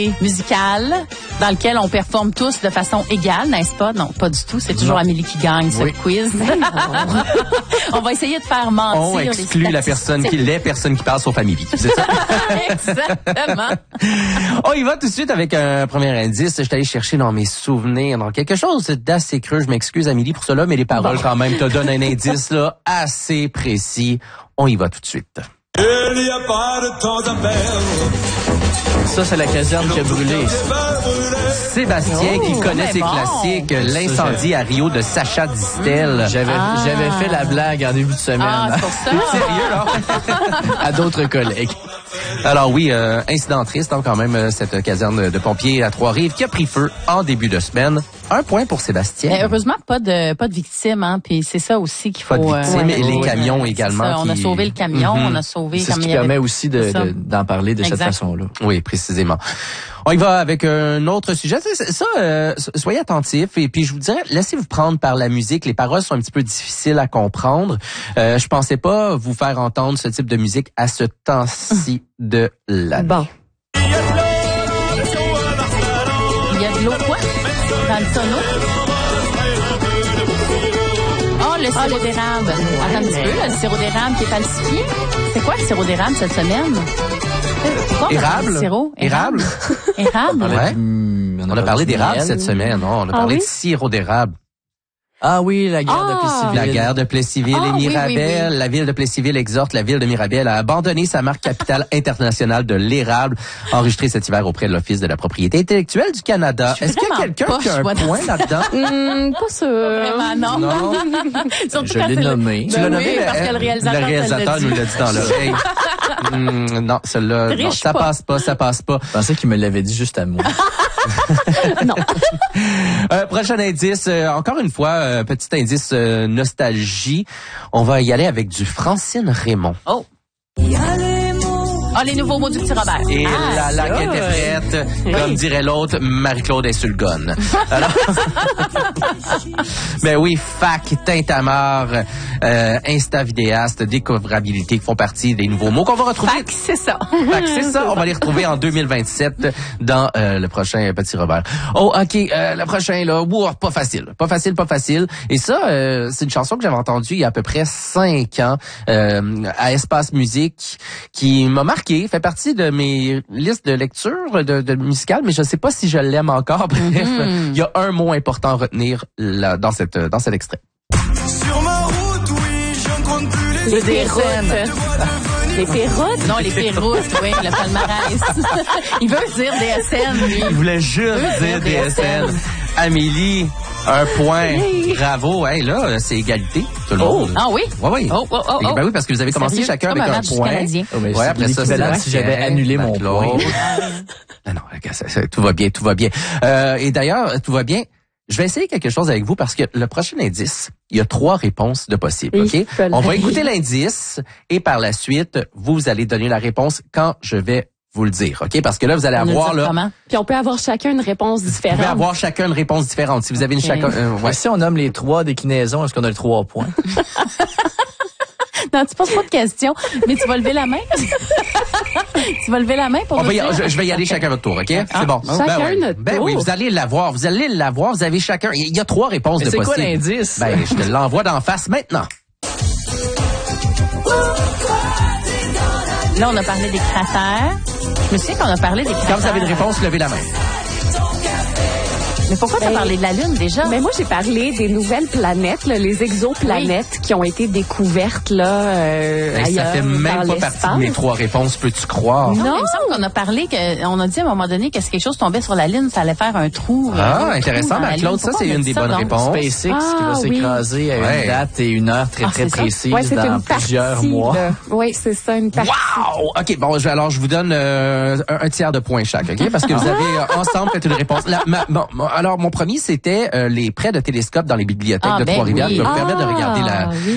musical dans lequel on performe tous de façon égale, n'est-ce pas? Non, pas du tout. C'est toujours Amélie qui gagne ce quiz. On va essayer de faire mentir on exclut les personnes qui parlent sauf Amélie. C'est ça? Exactement. On y va tout de suite avec un premier indice. Je suis allé chercher dans mes souvenirs, dans quelque chose d'assez creux. Je m'excuse Amélie pour cela, mais les paroles quand même te donnent un indice là assez précis. On y va tout de suite. Il n'y a pas de temps à perdre. Ça, c'est la caserne qui a brûlé. Sébastien qui connaît ses classiques, l'incendie à Rio de Sacha Distel. J'avais fait la blague en début de semaine. Ah, c'est pour ça. Sérieux, là? À d'autres collègues. Alors oui, incident triste quand même, cette caserne de pompiers à Trois-Rives qui a pris feu en début de semaine. 1 point pour Sébastien. Mais heureusement, pas de victimes, hein. Puis c'est ça aussi qu'il faut. Pas de victimes et les camions également. On a sauvé le camion, on a sauvé. C'est ce qui permet aussi d'en parler de cette façon-là. Oui, précisément. On y va avec un autre sujet. Ça, soyez attentifs et puis je vous dirais, laissez-vous prendre par la musique. Les paroles sont un petit peu difficiles à comprendre. Je pensais pas vous faire entendre ce type de musique à ce temps-ci de l'année. Bon. Il y a de l'eau quoi? Dans le tonneau? Oh, le sirop d'érable. Attends un petit peu, là, le sirop d'érable qui est falsifié. C'est quoi le sirop d'érable cette semaine? Érable? Érable? Érable? Ouais. On a parlé d'érable cette semaine. Non, on a parlé de sirop d'érable. Ah oui, la guerre de Plessisville. La guerre de Plessisville et Mirabel. Oui. La ville de Plessisville exhorte la ville de Mirabel à abandonner sa marque capitale internationale de l'érable, enregistrée cet hiver auprès de l'Office de la propriété intellectuelle du Canada. Est-ce qu'il y a quelqu'un qui a un point là-dedans? Pas sûr. Vraiment, non. Je l'ai nommé. Tu l'as nommé, parce que le réalisateur nous l'a dit dans l'oreille. Non, celle-là, non, ça passe pas. Je pensais qu'il me l'avait dit juste à moi. Non. Prochain indice, encore une fois, petit indice nostalgie. On va y aller avec du Francine Raymond. Oh. Ah, les nouveaux mots du petit Robert. Et la qui interprète, comme dirait l'autre, Marie-Claude est sur le gun. Alors, ben oui, fac, tintamarre, Insta vidéaste, découvrabilité qui font partie des nouveaux mots qu'on va retrouver. Fac, c'est ça. Fac, c'est ça. On va les retrouver en 2027 dans le prochain Petit Robert. Oh, OK, le prochain, là, pas facile. Et ça, c'est une chanson que j'avais entendue il y a à peu près 5 ans à Espace Musique qui m'a marqué, fait partie de mes listes de lecture de musicales, mais je sais pas si je l'aime encore. Bref, il y a un mot important à retenir là, dans cet extrait. Sur ma route, oui, je ne compte plus Les péroutes. Les péroutes? Non, les péroutes, oui, le palmarès. Il veut dire DSN, lui. Il voulait juste dire DSN. Amélie, 1 point. Bravo. Hey, là, c'est égalité, tout le monde. Ah oui? Oui. Oh. Ben oui, parce que vous avez commencé chacun avec un point. Ouais, après ça, c'est si j'avais annulé mon point. Non, tout va bien. Et d'ailleurs, tout va bien. Je vais essayer quelque chose avec vous parce que le prochain indice, il y a 3 réponses de possibles, OK? On va écouter l'indice et par la suite, vous allez donner la réponse quand je vais vous le dire, OK? Parce que là, vous allez avoir là... Comment? Puis on peut avoir chacun une réponse différente. Vous pouvez avoir chacun une réponse différente. Si vous avez Si on nomme les 3 déclinaisons, est-ce qu'on a les 3 points? Non, tu poses pas de questions, mais tu vas lever la main. Tu vas lever la main pour nous dire. Je vais y aller chacun votre tour, OK? C'est bon. Chacun notre tour. Ben oui, vous allez l'avoir. Vous avez chacun. Il y a 3 réponses de possibles. C'est quoi l'indice? Ben, je te l'envoie d'en face maintenant. Là, on a parlé des cratères. Je me souviens qu'on a parlé des cratères. Quand vous avez une réponse, levez la main. Mais pourquoi tu as parlé de la Lune déjà? Mais moi, j'ai parlé des nouvelles planètes, là, les exoplanètes qui ont été découvertes là ailleurs, ça fait même dans pas partie de mes 3 réponses, peux-tu croire? Non, il me semble qu'on a parlé, on a dit à un moment donné que si quelque chose tombait sur la Lune, ça allait faire un trou. Intéressant, Claude, ça c'est une des bonnes réponses. SpaceX qui va s'écraser à une date et une heure très précise dans plusieurs mois. Oui, c'est ça, une partie. Wow! OK, bon, alors je vous donne un tiers de points chaque, OK? Parce que vous avez ensemble fait une réponse. Alors, mon premier, c'était les prêts de télescope dans les bibliothèques de Trois-Rivières qui me permettent de regarder